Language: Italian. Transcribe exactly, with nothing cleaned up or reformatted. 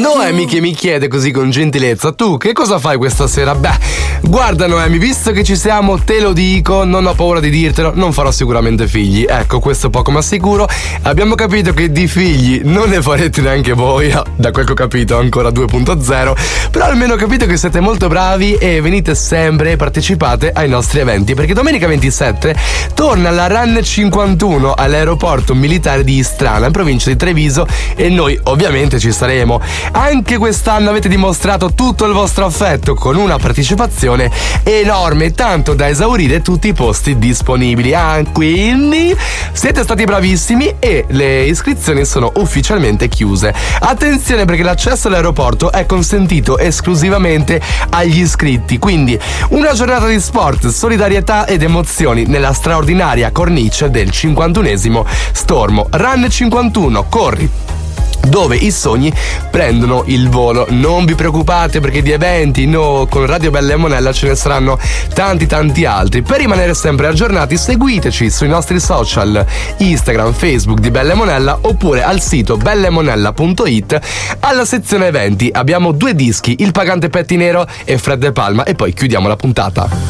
Noemi che mi chiede così con gentilezza: tu che cosa fai questa sera? Beh, guarda Noemi, visto che ci siamo, te lo dico, non ho paura di dirtelo, non farò sicuramente figli. Ecco, questo poco ma sicuro. Abbiamo capito che di figli non ne farete neanche voi, da quel che ho capito ancora due punto zero, però almeno ho capito che siete molto bravi e venite sempre e partecipate ai nostri eventi, perché domenica ventisette torna la Run cinquantuno all'aeroporto militare di Istrana, in provincia di Treviso, e noi ovviamente ci saremo. Anche quest'anno avete dimostrato tutto il vostro affetto con una partecipazione enorme, tanto da esaurire tutti i posti disponibili. Ah, quindi siete stati bravissimi e le iscrizioni sono ufficialmente chiuse. Attenzione, perché l'accesso all'aeroporto è consentito esclusivamente agli iscritti, quindi una giornata di sport, solidarietà ed emozioni nella straordinaria cornice del cinquantunesimo Stormo. Run cinquantuno, corri dove i sogni prendono il volo. Non vi preoccupate, perché di eventi no, con Radio Bella e Monella ce ne saranno tanti tanti altri. Per rimanere sempre aggiornati, seguiteci sui nostri social Instagram, Facebook di Bella e Monella, oppure al sito bellemonella punto it. Alla sezione eventi abbiamo due dischi, Il Pagante Pettinero e Fred De Palma, e poi chiudiamo la puntata.